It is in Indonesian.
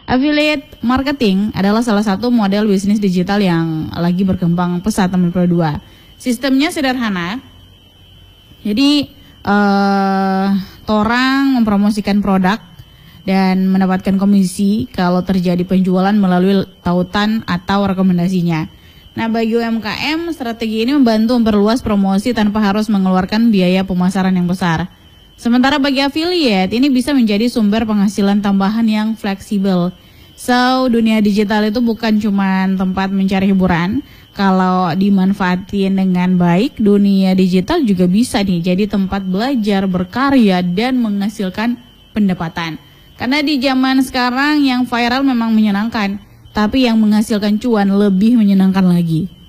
Affiliate marketing adalah salah satu model bisnis digital yang lagi berkembang pesat teman Pro 2. Sistemnya sederhana. Jadi orang mempromosikan produk dan mendapatkan komisi kalau terjadi penjualan melalui tautan atau rekomendasinya. Nah, bagi UMKM, strategi ini membantu memperluas promosi tanpa harus mengeluarkan biaya pemasaran yang besar. Sementara bagi affiliate, ini bisa menjadi sumber penghasilan tambahan yang fleksibel. So, dunia digital itu bukan cuma tempat mencari hiburan. Kalau dimanfaatin dengan baik, dunia digital juga bisa nih jadi tempat belajar, berkarya, dan menghasilkan pendapatan. Karena di zaman sekarang yang viral memang menyenangkan, tapi yang menghasilkan cuan lebih menyenangkan lagi.